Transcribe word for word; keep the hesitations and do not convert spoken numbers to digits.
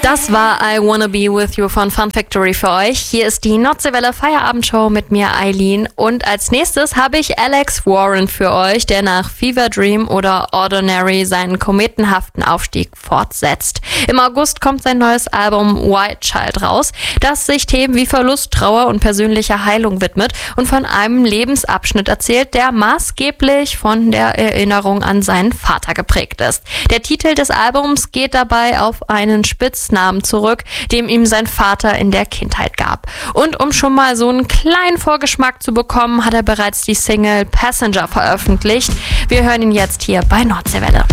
Das war I Wanna Be With You von Fun Factory für euch. Hier ist die Nordseewelle Feierabendshow mit mir, Eileen. Und als nächstes habe ich Alex Warren für euch, der nach Fever Dream oder Ordinary seinen kometenhaften Aufstieg fortsetzt. Im August kommt sein neues Album White Child raus, das sich Themen wie Verlust, Trauer und persönlicher Heilung widmet und von einem Lebensabschnitt erzählt, der maßgeblich von der Erinnerung an seinen Vater geprägt ist. Der Titel des Albums geht dabei auf einen Spitznamen zurück, dem ihm sein Vater in der Kindheit gab. Und um schon mal so einen kleinen Vorgeschmack zu bekommen, hat er bereits die Single Passenger veröffentlicht. Wir hören ihn jetzt hier bei Nordseewelle.